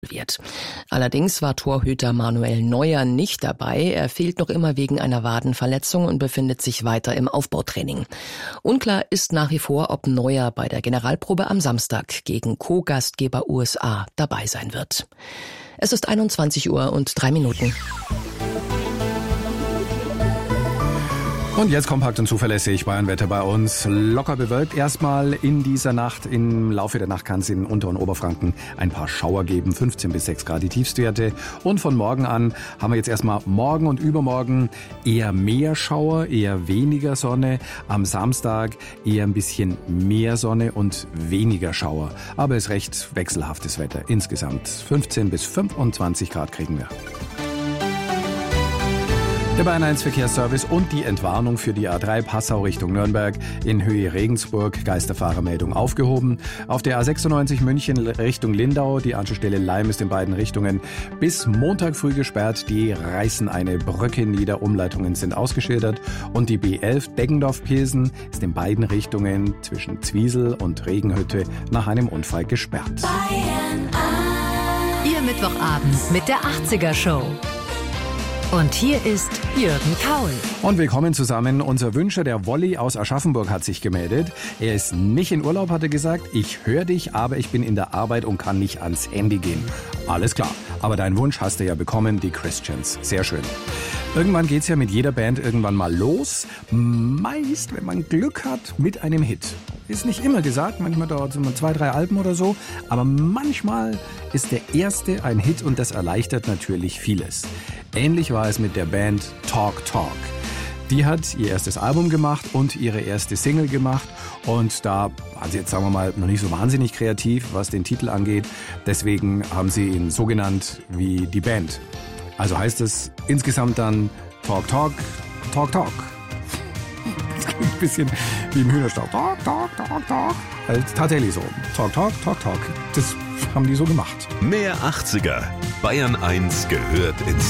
wird. Allerdings war Torhüter Manuel Neuer nicht dabei. Er fehlt noch immer wegen einer Wadenverletzung und befindet sich weiter im Aufbautraining. Unklar ist nach wie vor, ob Neuer bei der Generalprobe am Samstag gegen Co-Gastgeber USA dabei sein wird. Es ist 21:03 . Und jetzt kompakt und zuverlässig Bayernwetter bei uns. Locker bewölkt erstmal in dieser Nacht. Im Laufe der Nacht kann es in Unter- und Oberfranken ein paar Schauer geben. 15 bis 6 Grad die Tiefstwerte. Und von morgen an haben wir jetzt erstmal morgen und übermorgen eher mehr Schauer, eher weniger Sonne. Am Samstag eher ein bisschen mehr Sonne und weniger Schauer. Aber es ist recht wechselhaftes Wetter. Insgesamt 15 bis 25 Grad kriegen wir. Der Bayern 1 Verkehrsservice und die Entwarnung für die A3 Passau Richtung Nürnberg in Höhe Regensburg, Geisterfahrermeldung aufgehoben. Auf der A96 München Richtung Lindau, die Anschlussstelle Leim ist in beiden Richtungen bis Montag früh gesperrt. Die reißen eine Brücke nieder, Umleitungen sind ausgeschildert. Und die B11 Deggendorf-Pilsen ist in beiden Richtungen zwischen Zwiesel und Regenhütte nach einem Unfall gesperrt. Bayern 1. Ihr Mittwochabend mit der 80er Show. Und hier ist Jürgen Kaul. Und willkommen zusammen. Unser Wünscher, der Wolli aus Aschaffenburg, hat sich gemeldet. Er ist nicht in Urlaub, hat er gesagt. Ich höre dich, aber ich bin in der Arbeit und kann nicht ans Handy gehen. Alles klar. Aber deinen Wunsch hast du ja bekommen, die Christians. Sehr schön. Irgendwann geht's ja mit jeder Band irgendwann mal los. Meist, wenn man Glück hat, mit einem Hit. Ist nicht immer gesagt, manchmal dauert es immer 2, 3 Alben oder so. Aber manchmal ist der erste ein Hit und das erleichtert natürlich vieles. Ähnlich war es mit der Band Talk Talk. Die hat ihr erstes Album gemacht und ihre erste Single gemacht. Und da waren sie jetzt, sagen wir mal, noch nicht so wahnsinnig kreativ, was den Titel angeht. Deswegen haben sie ihn so genannt wie die Band. Also heißt es insgesamt dann Talk Talk, Talk Talk. Das klingt ein bisschen wie im Hühnerstall. Talk Talk, Talk Talk. Also tatsächlich so. Talk Talk, Talk Talk. Das haben die so gemacht. Mehr 80er. Bayern 1 gehört ins